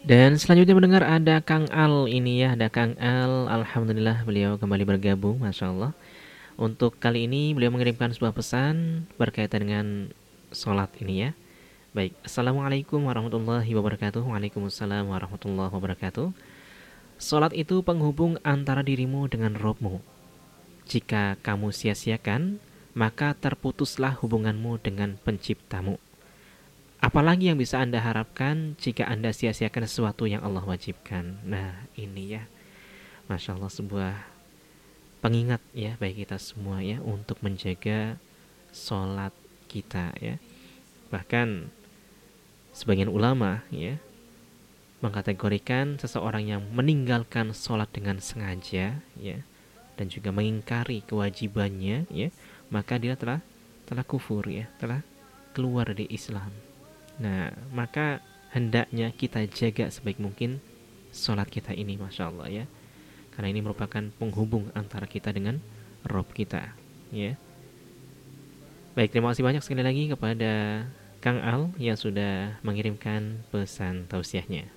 Dan selanjutnya mendengar ada Kang Al ini ya, ada Kang Al. Alhamdulillah beliau kembali bergabung, Masya Allah. Untuk kali ini beliau mengirimkan sebuah pesan berkaitan dengan sholat ini ya. Baik, Assalamualaikum warahmatullahi wabarakatuh. Waalaikumsalam warahmatullahi wabarakatuh. Sholat itu penghubung antara dirimu dengan Robmu. Jika kamu sia-siakan, maka terputuslah hubunganmu dengan penciptamu. Apalagi yang bisa Anda harapkan jika Anda sia-siakan sesuatu yang Allah wajibkan. Nah, ini ya, Masya Allah, sebuah pengingat ya bagi kita semua ya untuk menjaga sholat kita ya. Bahkan sebagian ulama ya mengkategorikan seseorang yang meninggalkan sholat dengan sengaja ya dan juga mengingkari kewajibannya ya, maka dia telah kufur ya, telah keluar dari Islam. Nah, maka hendaknya kita jaga sebaik mungkin sholat kita ini, Masya Allah ya, karena ini merupakan penghubung antara kita dengan Rob kita ya. Baik, terima kasih banyak sekali lagi kepada Kang Al yang sudah mengirimkan pesan tausiahnya.